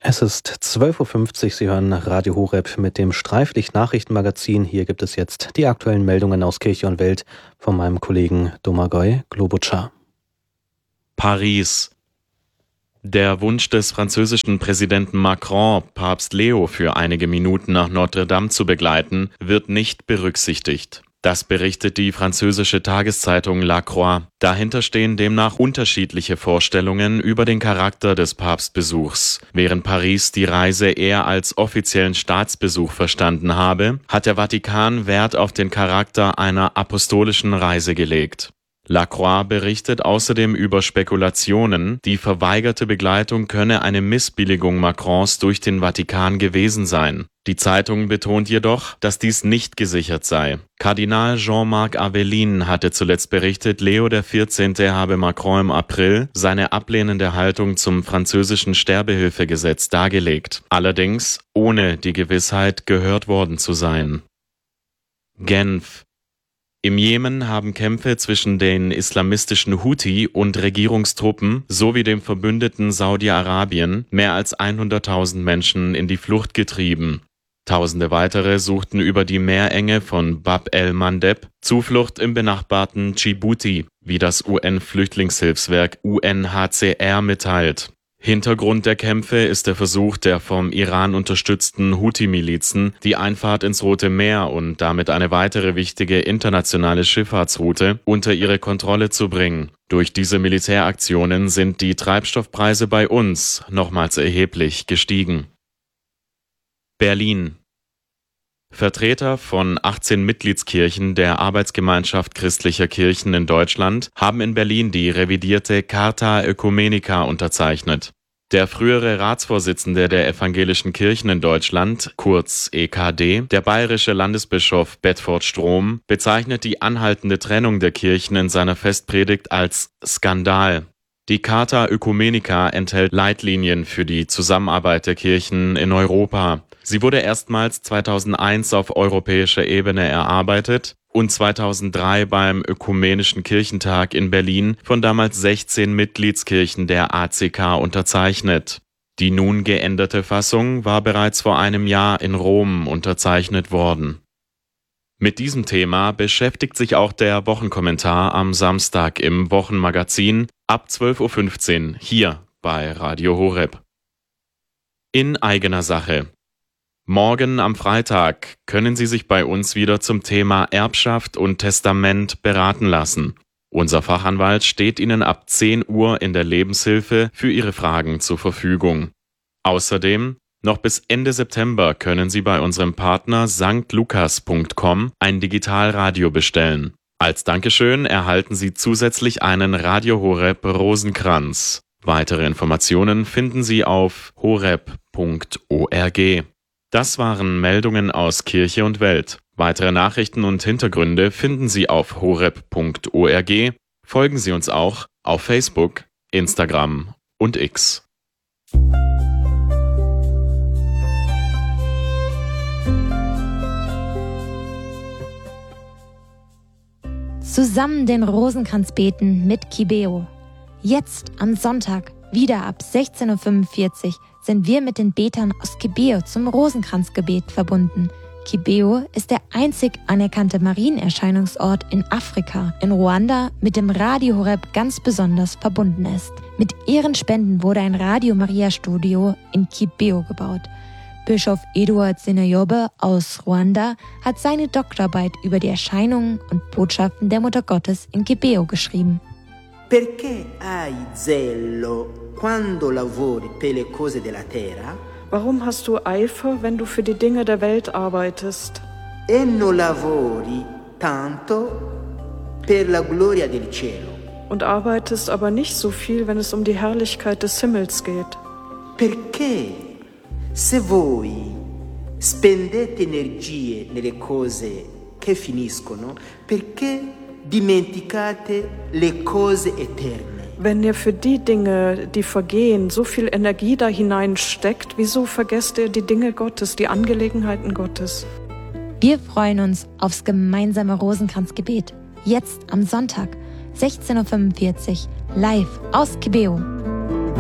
Es ist 12:50 Uhr, Sie hören Radio Horeb mit dem Streiflicht-Nachrichtenmagazin. Hier gibt es jetzt die aktuellen Meldungen aus Kirche und Welt von meinem Kollegen Domagoj Globočar. Paris. Der Wunsch des französischen Präsidenten Macron, Papst Leo für einige Minuten nach Notre Dame zu begleiten, wird nicht berücksichtigt. Das berichtet die französische Tageszeitung La Croix. Dahinter stehen demnach unterschiedliche Vorstellungen über den Charakter des Papstbesuchs. Während Paris die Reise eher als offiziellen Staatsbesuch verstanden habe, hat der Vatikan Wert auf den Charakter einer apostolischen Reise gelegt. La Croix berichtet außerdem über Spekulationen, die verweigerte Begleitung könne eine Missbilligung Macrons durch den Vatikan gewesen sein. Die Zeitung betont jedoch, dass dies nicht gesichert sei. Kardinal Jean-Marc Aveline hatte zuletzt berichtet, Leo XIV. Habe Macron im April seine ablehnende Haltung zum französischen Sterbehilfegesetz dargelegt, allerdings ohne die Gewissheit, gehört worden zu sein. Genf. Im Jemen haben Kämpfe zwischen den islamistischen Houthi und Regierungstruppen sowie dem Verbündeten Saudi-Arabien mehr als 100.000 Menschen in die Flucht getrieben. Tausende weitere suchten über die Meerenge von Bab el-Mandeb Zuflucht im benachbarten Djibouti, wie das UN-Flüchtlingshilfswerk UNHCR mitteilt. Hintergrund der Kämpfe ist der Versuch der vom Iran unterstützten Houthi-Milizen, die Einfahrt ins Rote Meer und damit eine weitere wichtige internationale Schifffahrtsroute unter ihre Kontrolle zu bringen. Durch diese Militäraktionen sind die Treibstoffpreise bei uns nochmals erheblich gestiegen. Berlin. Vertreter von 18 Mitgliedskirchen der Arbeitsgemeinschaft christlicher Kirchen in Deutschland haben in Berlin die revidierte Carta Oecumenica unterzeichnet. Der frühere Ratsvorsitzende der evangelischen Kirchen in Deutschland, kurz EKD, der bayerische Landesbischof Bedford Strom, bezeichnet die anhaltende Trennung der Kirchen in seiner Festpredigt als Skandal. Die Carta Oecumenica enthält Leitlinien für die Zusammenarbeit der Kirchen in Europa. Sie wurde erstmals 2001 auf europäischer Ebene erarbeitet und 2003 beim Ökumenischen Kirchentag in Berlin von damals 16 Mitgliedskirchen der ACK unterzeichnet. Die nun geänderte Fassung war bereits vor einem Jahr in Rom unterzeichnet worden. Mit diesem Thema beschäftigt sich auch der Wochenkommentar am Samstag im Wochenmagazin ab 12:15 Uhr hier bei Radio Horeb. In eigener Sache. Morgen am Freitag können Sie sich bei uns wieder zum Thema Erbschaft und Testament beraten lassen. Unser Fachanwalt steht Ihnen ab 10 Uhr in der Lebenshilfe für Ihre Fragen zur Verfügung. Außerdem, noch bis Ende September können Sie bei unserem Partner stlukas.com ein Digitalradio bestellen. Als Dankeschön erhalten Sie zusätzlich einen Radio Horeb Rosenkranz. Weitere Informationen finden Sie auf horeb.org. Das waren Meldungen aus Kirche und Welt. Weitere Nachrichten und Hintergründe finden Sie auf horeb.org. Folgen Sie uns auch auf Facebook, Instagram und X. Zusammen den Rosenkranz beten mit Kibeo. Jetzt am Sonntag, wieder ab 16:45 Uhr, sind wir mit den Betern aus Kibeo zum Rosenkranzgebet verbunden. Kibeo ist der einzig anerkannte Marienerscheinungsort in Afrika, in Ruanda, mit dem Radio Horeb ganz besonders verbunden ist. Mit ihren Spenden wurde ein Radio Maria Studio in Kibeo gebaut. Bischof Eduard Sinayobe aus Ruanda hat seine Doktorarbeit über die Erscheinungen und Botschaften der Mutter Gottes in Kibeo geschrieben. Perché hai zelo quando lavori per le cose della terra? Warum hast du Eifer, wenn du für die Dinge der Welt arbeitest? E non lavori tanto per la gloria del cielo. Und arbeitest aber nicht so viel, wenn es um die Herrlichkeit des Himmels geht. Perché se voi spendete energie nelle cose che finiscono, perché dimenticate le cose eterne? Wenn ihr für die Dinge, die vergehen, so viel Energie da hineinsteckt, wieso vergesst ihr die Dinge Gottes, die Angelegenheiten Gottes? Wir freuen uns aufs gemeinsame Rosenkranzgebet. Jetzt am Sonntag, 16:45 Uhr, live aus Kibeo.